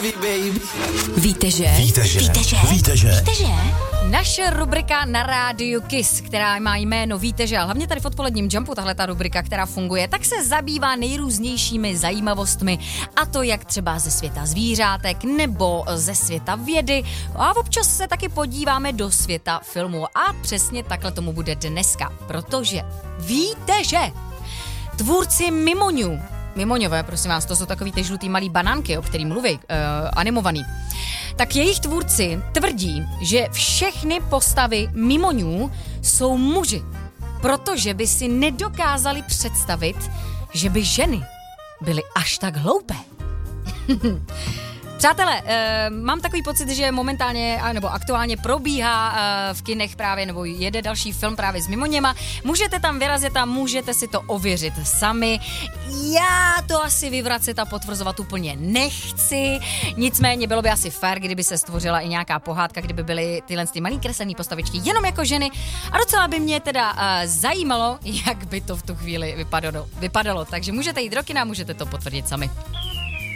Víte, že? Naše rubrika na rádiu KISS, která má jméno Víte, že? Hlavně tady v odpoledním Jumpu, tahle ta rubrika, která funguje, tak se zabývá nejrůznějšími zajímavostmi, a to jak třeba ze světa zvířátek nebo ze světa vědy, a občas se taky podíváme do světa filmu a přesně takhle tomu bude dneska, protože víte, že tvůrci Mimoňové, prosím vás, to jsou takový ty žlutý malý banánky, o kterým mluví, animovaný. Tak jejich tvůrci tvrdí, že všechny postavy Mimoňů jsou muži, protože by si nedokázali představit, že by ženy byly až tak hloupé. Přátelé, mám takový pocit, že momentálně nebo aktuálně probíhá v kinech právě, nebo jede další film právě s Mimoněma. Můžete tam vyrazit a můžete si to ověřit sami. Já to asi vyvracet a potvrzovat úplně nechci. Nicméně bylo by asi fér, kdyby se stvořila i nějaká pohádka, kdyby byly tyhle malý kreslený postavičky jenom jako ženy. A docela by mě teda zajímalo, jak by to v tu chvíli vypadalo. Takže můžete jít do kina a můžete to potvrdit sami.